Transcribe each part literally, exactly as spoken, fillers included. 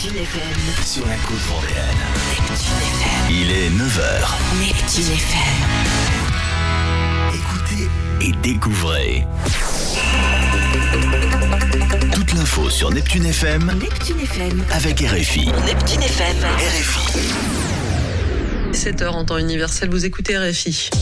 Neptune F M. Sur la côte vendéenne. Neptune F M. Il est neuf heures. Neptune F M. Écoutez et découvrez. Toute l'info sur Neptune F M. Neptune F M. Avec R F I. Neptune F M. R F I. sept heures en temps universel, vous écoutez R F I.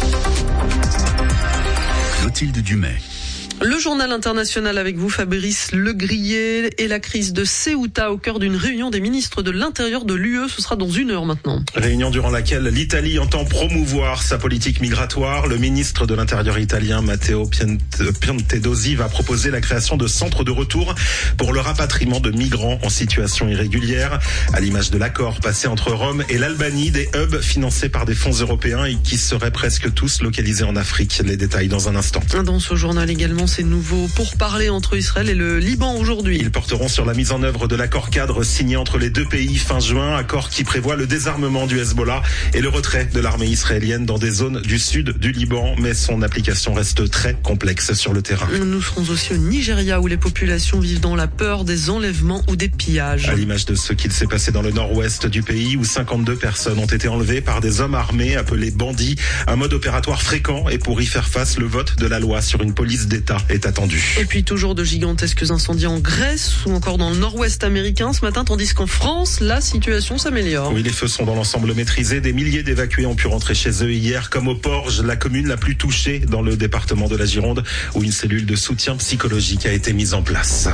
Clotilde Dumais. Le journal international avec vous, Fabrice Legrier, et la crise de Ceuta au cœur d'une réunion des ministres de l'Intérieur de l'U E. Ce sera dans une heure maintenant. Réunion durant laquelle l'Italie entend promouvoir sa politique migratoire. Le ministre de l'Intérieur italien, Matteo Piantedosi, va proposer la création de centres de retour pour le rapatriement de migrants en situation irrégulière. À l'image de l'accord passé entre Rome et l'Albanie, des hubs financés par des fonds européens et qui seraient presque tous localisés en Afrique. Les détails dans un instant. Dans ce journal également, c'est nouveau pourparlers entre Israël et le Liban aujourd'hui. Ils porteront sur la mise en œuvre de l'accord cadre signé entre les deux pays fin juin, accord qui prévoit le désarmement du Hezbollah et le retrait de l'armée israélienne dans des zones du sud du Liban, mais son application reste très complexe sur le terrain. Nous serons aussi au Nigeria où les populations vivent dans la peur des enlèvements ou des pillages. À l'image de ce qu'il s'est passé dans le nord-ouest du pays où cinquante-deux personnes ont été enlevées par des hommes armés appelés bandits. Un mode opératoire fréquent et pour y faire face, le vote de la loi sur une police d'État est attendu. Et puis toujours de gigantesques incendies en Grèce ou encore dans le nord-ouest américain ce matin, tandis qu'en France, la situation s'améliore. Oui, les feux sont dans l'ensemble maîtrisés. Des milliers d'évacués ont pu rentrer chez eux hier, comme au Porge, la commune la plus touchée dans le département de la Gironde, où une cellule de soutien psychologique a été mise en place.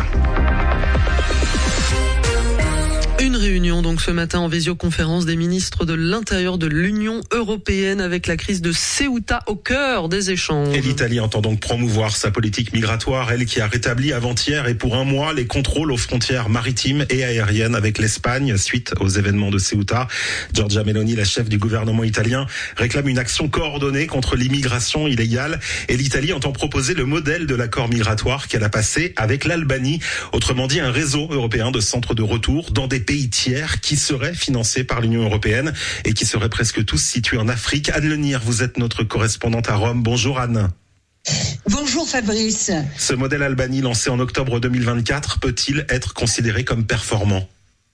Une réunion donc ce matin en visioconférence des ministres de l'Intérieur de l'Union européenne avec la crise de Ceuta au cœur des échanges. Et l'Italie entend donc promouvoir sa politique migratoire, elle qui a rétabli avant-hier et pour un mois les contrôles aux frontières maritimes et aériennes avec l'Espagne suite aux événements de Ceuta. Giorgia Meloni, la chef du gouvernement italien, réclame une action coordonnée contre l'immigration illégale et l'Italie entend proposer le modèle de l'accord migratoire qu'elle a passé avec l'Albanie, autrement dit un réseau européen de centres de retour dans des pays tiers qui seraient financés par l'Union européenne et qui seraient presque tous situés en Afrique. Anne Lenir, vous êtes notre correspondante à Rome. Bonjour Anne. Bonjour Fabrice. Ce modèle Albanie lancé en octobre deux mille vingt-quatre peut-il être considéré comme performant ?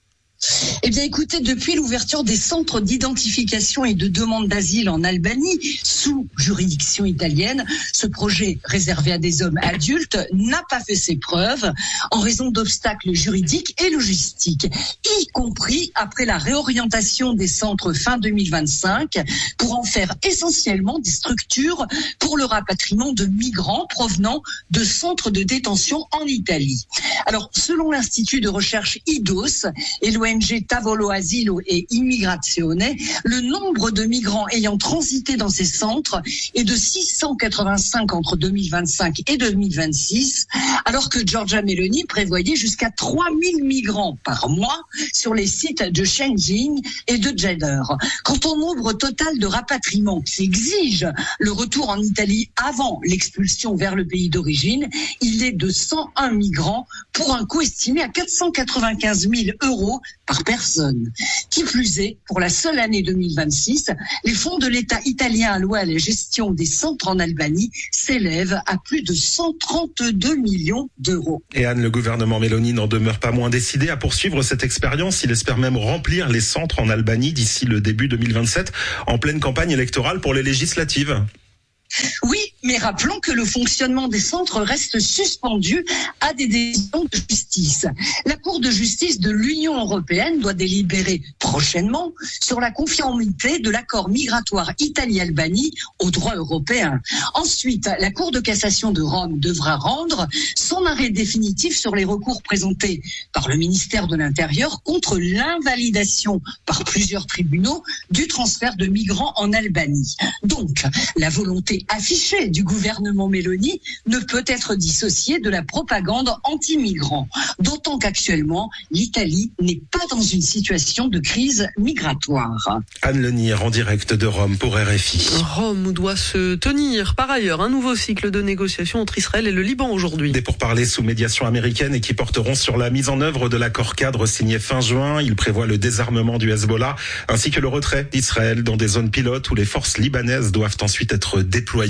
Eh bien écoutez, depuis l'ouverture des centres d'identification et de demande d'asile en Albanie, sous juridiction italienne, ce projet réservé à des hommes adultes n'a pas fait ses preuves en raison d'obstacles juridiques et logistiques, y compris après la réorientation des centres fin deux mille vingt-cinq pour en faire essentiellement des structures pour le rapatriement de migrants provenant de centres de détention en Italie. Alors, selon l'Institut de recherche I D O S et l'O N G Tavolo Asilo et Immigrazione, le nombre de migrants ayant transité dans ces centres est de six cent quatre-vingt-cinq entre deux mille vingt-cinq et deux mille vingt-six, alors que Giorgia Meloni prévoyait jusqu'à trois mille migrants par mois sur les sites de Shenzhen et de Jeddah. Quant au nombre total de rapatriements qui exige le retour en Italie avant l'expulsion vers le pays d'origine, il est de cent un migrants pour un coût estimé à quatre cent quatre-vingt-quinze mille euros par personne. Qui plus est, pour la seule année deux mille vingt-six, les fonds de l'État italien alloués à la gestion des centres en Albanie s'élèvent à plus de cent trente-deux millions d'euros. Et Anne, le gouvernement Meloni n'en demeure pas moins décidé à poursuivre cette expérience. Il espère même remplir les centres en Albanie d'ici le début deux mille vingt-sept, en pleine campagne électorale pour les législatives. Oui, mais rappelons que le fonctionnement des centres reste suspendu à des décisions de justice. La Cour de justice de l'Union européenne doit délibérer prochainement sur la conformité de l'accord migratoire Italie-Albanie au droit européen. Ensuite, la Cour de cassation de Rome devra rendre son arrêt définitif sur les recours présentés par le ministère de l'Intérieur contre l'invalidation par plusieurs tribunaux du transfert de migrants en Albanie. Donc, la volonté affichée du gouvernement Meloni ne peut être dissociée de la propagande anti-migrants. D'autant qu'actuellement, l'Italie n'est pas dans une situation de crise migratoire. Anne Lenir en direct de Rome pour R F I. Rome où doit se tenir par ailleurs un nouveau cycle de négociations entre Israël et le Liban aujourd'hui. Des pourparlers sous médiation américaine et qui porteront sur la mise en œuvre de l'accord cadre signé fin juin. Il prévoit le désarmement du Hezbollah ainsi que le retrait d'Israël dans des zones pilotes où les forces libanaises doivent ensuite être déployées.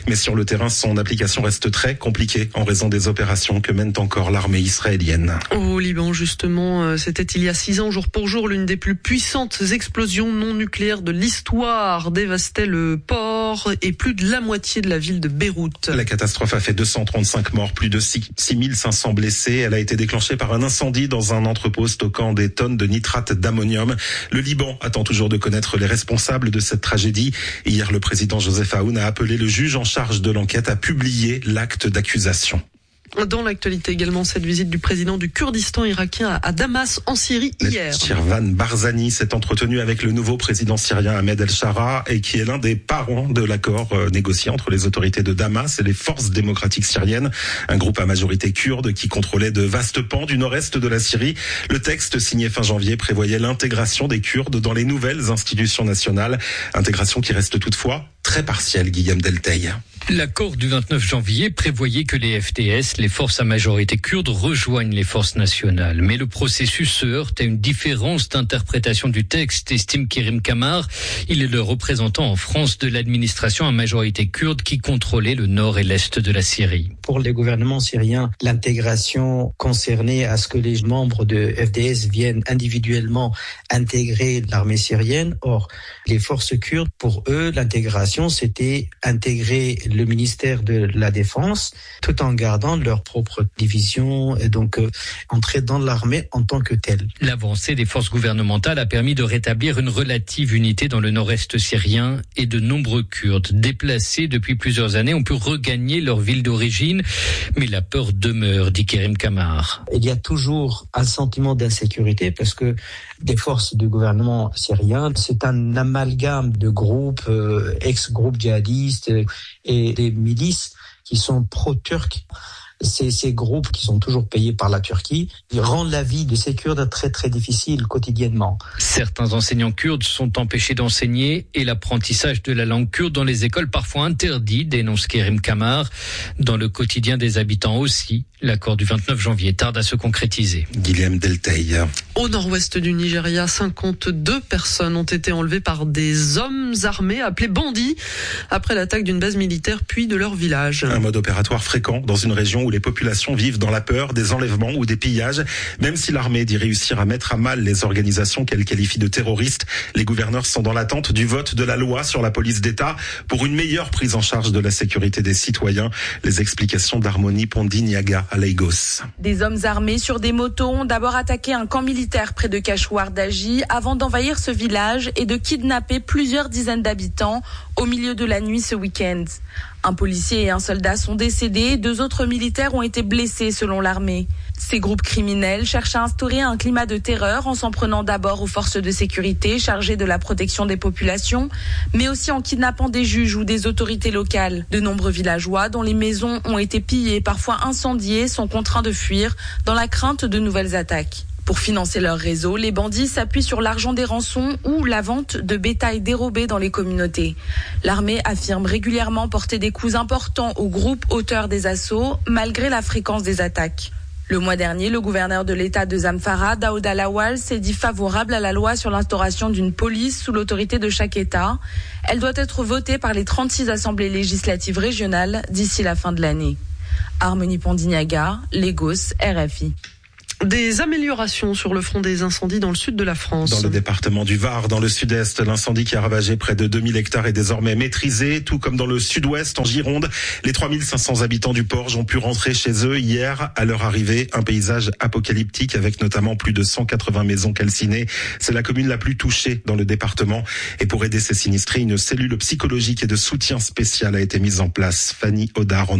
Mais sur le terrain, son application reste très compliquée en raison des opérations que mène encore l'armée israélienne. Au Liban, justement, c'était il y a six ans, jour pour jour, l'une des plus puissantes explosions non nucléaires de l'histoire dévastait le port et plus de la moitié de la ville de Beyrouth. La catastrophe a fait deux cent trente-cinq morts, plus de six mille cinq cents blessés. Elle a été déclenchée par un incendie dans un entrepôt stockant des tonnes de nitrate d'ammonium. Le Liban attend toujours de connaître les responsables de cette tragédie. Hier, le président Joseph Aoun a appelé le juge en charge de l'enquête à publier l'acte d'accusation. Dans l'actualité également, cette visite du président du Kurdistan irakien à Damas en Syrie hier. Shirvan Barzani s'est entretenu avec le nouveau président syrien Ahmed El-Shara et qui est l'un des parents de l'accord négocié entre les autorités de Damas et les forces démocratiques syriennes, un groupe à majorité kurde qui contrôlait de vastes pans du nord-est de la Syrie. Le texte signé fin janvier prévoyait l'intégration des Kurdes dans les nouvelles institutions nationales, intégration qui reste toutefois très partielle, Guillaume Delteil. L'accord du vingt-neuf janvier prévoyait que les F D S, les forces à majorité kurde, rejoignent les forces nationales. Mais le processus se heurte à une différence d'interprétation du texte, estime Kerim Kamar. Il est le représentant en France de l'administration à majorité kurde qui contrôlait le nord et l'est de la Syrie. Pour les gouvernements syriens, l'intégration concernait à ce que les membres de F D S viennent individuellement intégrer l'armée syrienne. Or, les forces kurdes, pour eux, l'intégration, c'était intégrer le ministère de la Défense, tout en gardant leur propre division, et donc euh, entrer dans l'armée en tant que telle. L'avancée des forces gouvernementales a permis de rétablir une relative unité dans le nord-est syrien et de nombreux Kurdes déplacés depuis plusieurs années ont pu regagner leur ville d'origine, mais la peur demeure, dit Kerim Kamar. Il y a toujours un sentiment d'insécurité parce que des forces du gouvernement syrien, c'est un amalgame de groupes, euh, ex-groupes djihadistes euh, et des milices qui sont pro-turcs. C'est ces groupes qui sont toujours payés par la Turquie, ils rendent la vie de ces Kurdes très très difficile quotidiennement. Certains enseignants kurdes sont empêchés d'enseigner et l'apprentissage de la langue kurde dans les écoles parfois interdit, dénonce Kerim Kamar. Dans le quotidien des habitants aussi, l'accord du vingt-neuf janvier tarde à se concrétiser. Guillaume Delteil. Au nord-ouest du Nigeria, cinquante-deux personnes ont été enlevées par des hommes armés appelés bandits après l'attaque d'une base militaire puis de leur village. Un mode opératoire fréquent dans une région où les populations vivent dans la peur des enlèvements ou des pillages. Même si l'armée dit réussir à mettre à mal les organisations qu'elle qualifie de terroristes, les gouverneurs sont dans l'attente du vote de la loi sur la police d'État pour une meilleure prise en charge de la sécurité des citoyens. Les explications d'Harmonie Pondignaga à Lagos. Des hommes armés sur des motos ont d'abord attaqué un camp militaire près de Kachwar Daji avant d'envahir ce village et de kidnapper plusieurs dizaines d'habitants au milieu de la nuit ce week-end. Un policier et un soldat sont décédés, deux autres militaires ont été blessés selon l'armée. Ces groupes criminels cherchent à instaurer un climat de terreur en s'en prenant d'abord aux forces de sécurité chargées de la protection des populations, mais aussi en kidnappant des juges ou des autorités locales. De nombreux villageois dont les maisons ont été pillées, parfois incendiées, sont contraints de fuir dans la crainte de nouvelles attaques. Pour financer leur réseau, les bandits s'appuient sur l'argent des rançons ou la vente de bétail dérobé dans les communautés. L'armée affirme régulièrement porter des coups importants aux groupes auteurs des assauts, malgré la fréquence des attaques. Le mois dernier, le gouverneur de l'État de Zamfara, Daouda Lawal, s'est dit favorable à la loi sur l'instauration d'une police sous l'autorité de chaque État. Elle doit être votée par les trente-six assemblées législatives régionales d'ici la fin de l'année. Harmonie Pondignaga, Lagos, R F I. Des améliorations sur le front des incendies dans le sud de la France. Dans le département du Var, dans le sud-est, l'incendie qui a ravagé près de deux mille hectares est désormais maîtrisé, tout comme dans le sud-ouest, en Gironde. Les trois mille cinq cents habitants du Porge ont pu rentrer chez eux hier. À leur arrivée, un paysage apocalyptique avec notamment plus de cent quatre-vingts maisons calcinées. C'est la commune la plus touchée dans le département. Et pour aider ces sinistrés, une cellule psychologique et de soutien spécial a été mise en place. Fanny Audard en